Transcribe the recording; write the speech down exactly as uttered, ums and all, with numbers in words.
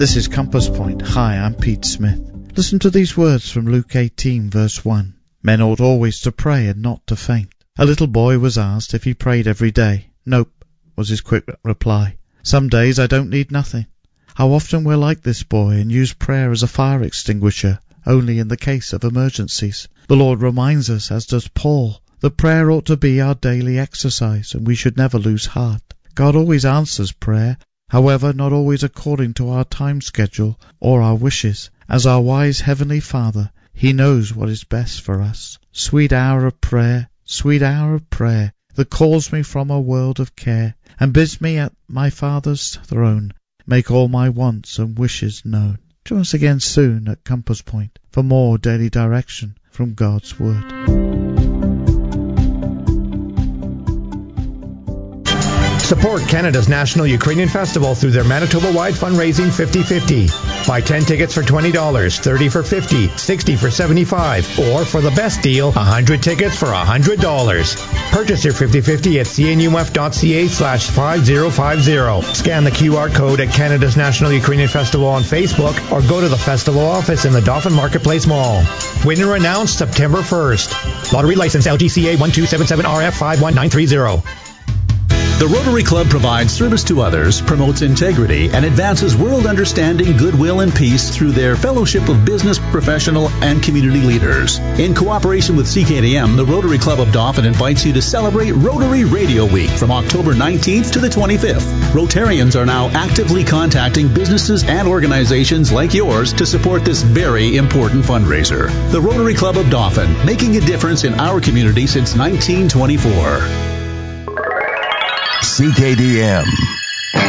This is Compass Point. Hi, I'm Pete Smith. Listen to these words from Luke eighteen, verse one. Men ought always to pray and not to faint. A little boy was asked if he prayed every day. Nope, was his quick reply. Some days I don't need nothing. How often we're like this boy and use prayer as a fire extinguisher, only in the case of emergencies. The Lord reminds us, as does Paul, that prayer ought to be our daily exercise, and we should never lose heart. God always answers prayer, however, not always according to our time schedule or our wishes. As our wise Heavenly Father, He knows what is best for us. Sweet hour of prayer, sweet hour of prayer, that calls me from a world of care, and bids me at my Father's throne make all my wants and wishes known. Join us again soon at Compass Point for more daily direction from God's Word. Support Canada's National Ukrainian Festival through their Manitoba-wide fundraising fifty fifty. Buy ten tickets for twenty dollars, thirty for fifty dollars, sixty dollars for seventy-five dollars, or for the best deal, one hundred tickets for one hundred dollars. Purchase your fifty fifty at cnuf.ca slash 5050. Scan the Q R code at Canada's National Ukrainian Festival on Facebook or go to the festival office in the Dauphin Marketplace Mall. Winner announced September first. Lottery license L G C A one two seven seven R F five one nine three zero. The Rotary Club provides service to others, promotes integrity, and advances world understanding, goodwill, and peace through their fellowship of business, professional, and community leaders. In cooperation with C K D M, the Rotary Club of Dauphin invites you to celebrate Rotary Radio Week from October nineteenth to the twenty-fifth. Rotarians are now actively contacting businesses and organizations like yours to support this very important fundraiser. The Rotary Club of Dauphin, making a difference in our community since nineteen twenty-four. C K D M.